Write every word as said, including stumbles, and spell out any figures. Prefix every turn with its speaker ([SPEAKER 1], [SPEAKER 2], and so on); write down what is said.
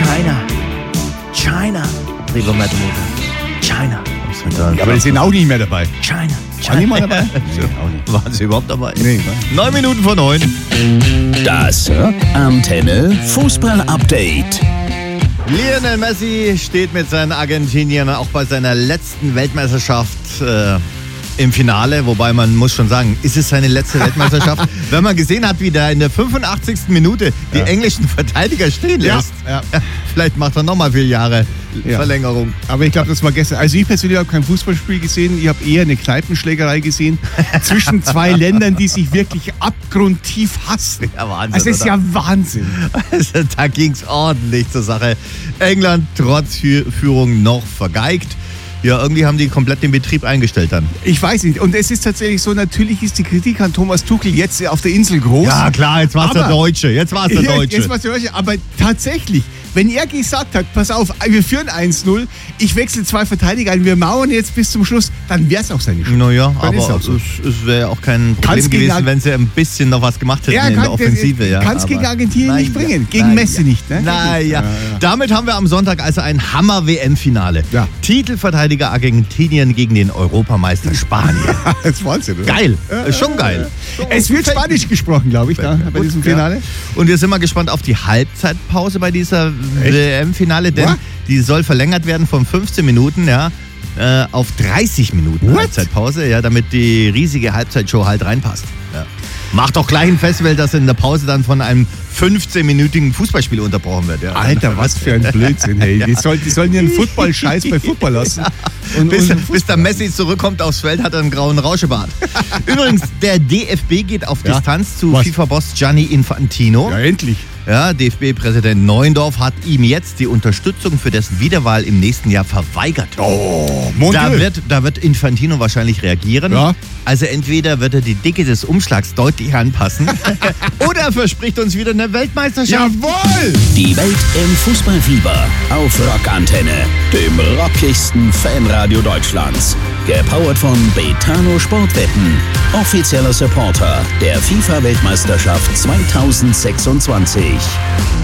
[SPEAKER 1] China. China. Lieber Mathe-Mutter. China.
[SPEAKER 2] Ja, aber die sind auch nicht mehr dabei.
[SPEAKER 1] China.
[SPEAKER 2] War nicht mal dabei?
[SPEAKER 1] Nee, auch nicht. Waren sie überhaupt dabei?
[SPEAKER 2] Nee.
[SPEAKER 1] Neun Minuten vor neun.
[SPEAKER 3] Das Antenne Fußball-Update.
[SPEAKER 1] Lionel Messi steht mit seinen Argentiniern auch bei seiner letzten Weltmeisterschaft äh, im Finale. Wobei man muss schon sagen, ist es seine letzte Weltmeisterschaft? Wenn man gesehen hat, wie der in der fünfundachtzigsten Minute die
[SPEAKER 2] Ja.
[SPEAKER 1] englischen Verteidiger stehen lässt.
[SPEAKER 2] Ja,
[SPEAKER 1] Vielleicht macht er nochmal vier Jahre
[SPEAKER 2] Ja.
[SPEAKER 1] Verlängerung.
[SPEAKER 2] Aber ich glaube, das war gestern. Also ich persönlich habe kein Fußballspiel gesehen. Ich habe eher eine Kneipenschlägerei gesehen zwischen zwei Ländern, die sich wirklich abgrundtief hassen.
[SPEAKER 1] Ja, Wahnsinn,
[SPEAKER 2] Also es ist
[SPEAKER 1] oder?
[SPEAKER 2] ja Wahnsinn.
[SPEAKER 1] Also, da ging es ordentlich zur Sache. England trotz Fü- Führung noch vergeigt. Ja, irgendwie haben die komplett den Betrieb eingestellt dann.
[SPEAKER 2] Ich weiß nicht. Und es ist tatsächlich so, natürlich ist die Kritik an Thomas Tuchel jetzt auf der Insel groß.
[SPEAKER 1] Ja, klar, jetzt war es der
[SPEAKER 2] Aber-
[SPEAKER 1] Deutsche. Jetzt war es der
[SPEAKER 2] Ja,
[SPEAKER 1] Deutsche.
[SPEAKER 2] Jetzt war's der Deutsche. Aber tatsächlich, wenn er gesagt hat, pass auf, wir führen eins null, ich wechsle zwei Verteidiger ein, wir mauern jetzt bis zum Schluss, dann wäre es auch seine Schuld.
[SPEAKER 1] Naja,
[SPEAKER 2] Dann ist
[SPEAKER 1] aber
[SPEAKER 2] auch so.
[SPEAKER 1] es, es wäre ja auch kein Problem
[SPEAKER 2] Kann's gegen
[SPEAKER 1] gewesen,
[SPEAKER 2] Ar-
[SPEAKER 1] wenn sie ein bisschen noch was gemacht hätten
[SPEAKER 2] Ja,
[SPEAKER 1] in
[SPEAKER 2] kann-
[SPEAKER 1] der Offensive. Ja,
[SPEAKER 2] kann's gegen
[SPEAKER 1] aber-
[SPEAKER 2] Argentinien nicht
[SPEAKER 1] Naja,
[SPEAKER 2] bringen. Gegen
[SPEAKER 1] naja.
[SPEAKER 2] Messi nicht, ne?
[SPEAKER 1] Naja,
[SPEAKER 2] Ja, ja.
[SPEAKER 1] damit haben wir am Sonntag also ein Hammer-W M-Finale.
[SPEAKER 2] Ja.
[SPEAKER 1] Titelverteidiger Argentinien gegen den Europameister Spanien.
[SPEAKER 2] Das ist Wahnsinn, oder?
[SPEAKER 1] Geil, ist schon geil.
[SPEAKER 2] Es wird Spanisch gesprochen, glaube ich, da bei
[SPEAKER 1] Gut,
[SPEAKER 2] diesem
[SPEAKER 1] ja.
[SPEAKER 2] Finale.
[SPEAKER 1] Und wir sind mal gespannt auf die Halbzeitpause bei dieser W M-Finale, denn
[SPEAKER 2] What?
[SPEAKER 1] die soll verlängert werden von fünfzehn Minuten, ja, äh, auf dreißig Minuten
[SPEAKER 2] What?
[SPEAKER 1] Halbzeitpause, ja, damit die riesige Halbzeitshow halt reinpasst. Ja. Macht doch gleich ein Festival, dass in der Pause dann von einem fünfzehnminütigen Fußballspiel unterbrochen wird. Ja.
[SPEAKER 2] Alter, was für ein Blödsinn, hey. Die, soll, die sollen ihren Football-Scheiß bei Football lassen. Und,
[SPEAKER 1] Bis,
[SPEAKER 2] und
[SPEAKER 1] bis der Messi zurückkommt aufs Feld, hat er einen grauen Rauschebart. Übrigens, der D F B geht auf
[SPEAKER 2] Ja.
[SPEAKER 1] Distanz zu
[SPEAKER 2] Was?
[SPEAKER 1] FIFA-Boss Gianni Infantino.
[SPEAKER 2] Ja, endlich.
[SPEAKER 1] Ja, D F B-Präsident Neuendorf hat ihm jetzt die Unterstützung für dessen Wiederwahl im nächsten Jahr verweigert.
[SPEAKER 2] Oh, mon
[SPEAKER 1] Da
[SPEAKER 2] Dieu.
[SPEAKER 1] wird, da wird Infantino wahrscheinlich reagieren.
[SPEAKER 2] Ja.
[SPEAKER 1] Also entweder wird er die Dicke des Umschlags deutlich anpassen oder er verspricht uns wieder eine Weltmeisterschaft.
[SPEAKER 2] Jawohl!
[SPEAKER 3] Die Welt im Fußballfieber auf Rockantenne, dem rockigsten Fanradio Deutschlands. Gepowert von Betano Sportwetten, offizieller Supporter der FIFA-Weltmeisterschaft zweitausendsechsundzwanzig.